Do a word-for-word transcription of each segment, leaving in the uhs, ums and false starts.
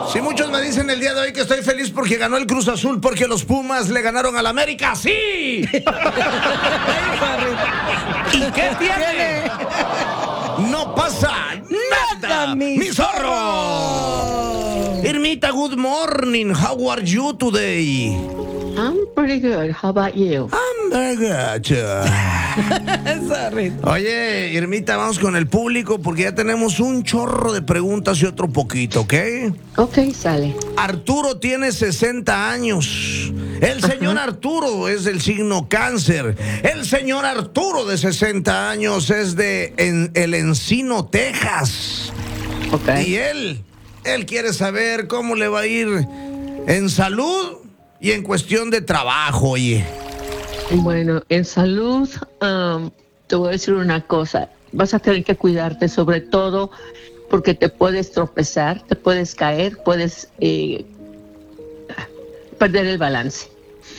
Si muchos me dicen el día de hoy que estoy feliz porque ganó el Cruz Azul, porque los Pumas le ganaron al América, ¡sí! ¿Y qué tiene? No pasa nada, mi zorro. Irmita, good morning. How are you today? I'm pretty good. How about you? I'm very good. Sorry. Oye, Irmita, vamos con el público porque ya tenemos un chorro de preguntas y otro poquito, ¿ok? Ok, sale. Arturo tiene sesenta años. El señor Ajá. Arturo es del signo Cáncer. El señor Arturo de sesenta años es de en, el Encino, Texas. Ok. Y él, él quiere saber cómo le va a ir en salud y en cuestión de trabajo, oye. Bueno, en salud, um, te voy a decir una cosa. Vas a tener que cuidarte, sobre todo porque te puedes tropezar, te puedes caer, puedes eh, perder el balance.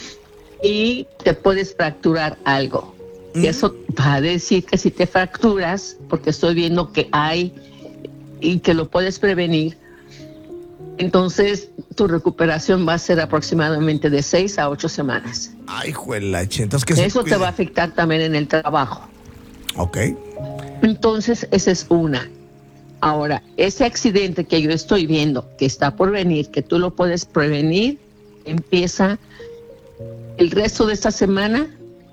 Y te puedes fracturar algo. Y eso va a decir que si te fracturas, porque estoy viendo que hay y que lo puedes prevenir, entonces tu recuperación va a ser aproximadamente de seis a ocho semanas. Ay, juela, entonces que se Eso te cuide. va a afectar también en el trabajo. Ok. Entonces, esa es una. Ahora, ese accidente que yo estoy viendo, que está por venir, que tú lo puedes prevenir, empieza el resto de esta semana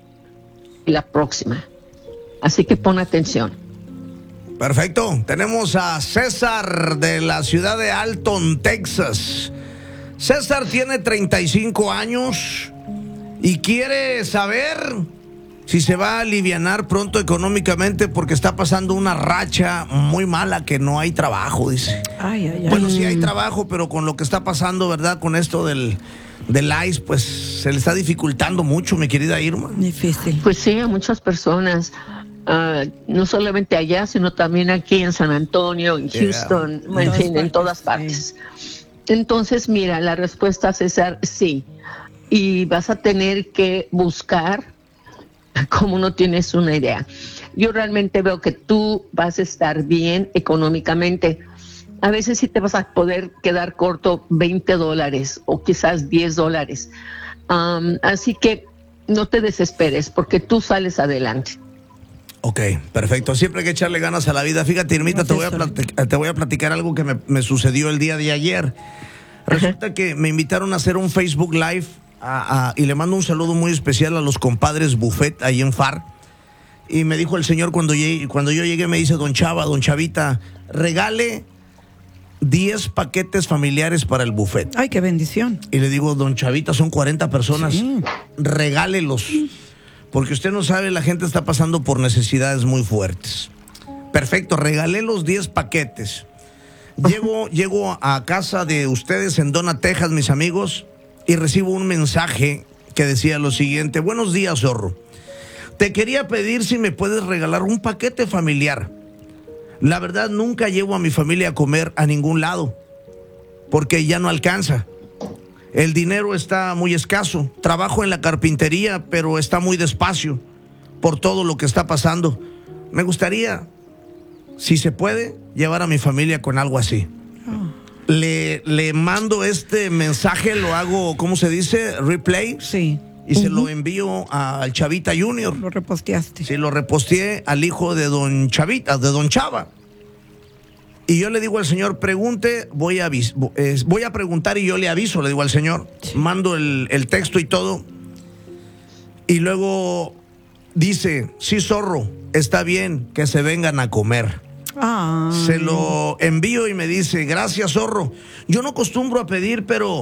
y la próxima. Así que pon atención. Perfecto. Tenemos a César de la ciudad de Alton, Texas. César tiene treinta y cinco años y quiere saber si se va a alivianar pronto económicamente porque está pasando una racha muy mala que no hay trabajo, dice. Ay, ay, ay. Bueno, sí hay trabajo, pero con lo que está pasando, ¿verdad? Con esto del, del I C E, pues se le está dificultando mucho, mi querida Irma. Difícil. Pues sí, a muchas personas, uh, no solamente allá, sino también aquí en San Antonio, en Yeah. Houston, en En fin, en todas todas partes, partes. Entonces, mira, la respuesta, César, sí. Y vas a tener que buscar, como no tienes una idea. Yo realmente veo que tú vas a estar bien económicamente. A veces sí te vas a poder quedar corto veinte dólares o quizás diez dólares. Um, así que no te desesperes porque tú sales adelante. Ok, perfecto. Siempre hay que echarle ganas a la vida. Fíjate, Irmita, te voy a, platic- te voy a platicar algo que me, me sucedió el día de ayer. Resulta que me invitaron a hacer un Facebook Live a- a- y le mando un saludo muy especial a los compadres Buffet ahí en F A R. Y me dijo el señor cuando, llegué, cuando yo llegué, me dice, don Chava, don Chavita, regale diez paquetes familiares para el buffet. Ay, qué bendición. Y le digo, don Chavita, son cuarenta personas, Sí. regálelos. Porque usted no sabe, la gente está pasando por necesidades muy fuertes. Perfecto, regalé los diez paquetes. Llego, llego a casa de ustedes en Donna, Texas, mis amigos, y recibo un mensaje que decía lo siguiente: buenos días, zorro. Te quería pedir si me puedes regalar un paquete familiar. La verdad, nunca llevo a mi familia a comer a ningún lado, porque ya no alcanza. El dinero está muy escaso. Trabajo en la carpintería, pero está muy despacio por todo lo que está pasando. Me gustaría, si se puede, llevar a mi familia con algo así. Oh. Le, le mando este mensaje, lo hago, ¿cómo se dice? Replay. Sí, Y se lo envío al Chavita Junior. lo reposteaste. Sí, lo reposteé al hijo de don Chavita, de don Chava. Y yo le digo al señor, pregunte, voy a, avis- eh, voy a preguntar y yo le aviso, le digo al señor. Sí. Mando el, el texto y todo. Y luego dice, sí, zorro, está bien que se vengan a comer. Ah. Se lo envío y me dice, gracias, zorro. Yo no acostumbro a pedir, pero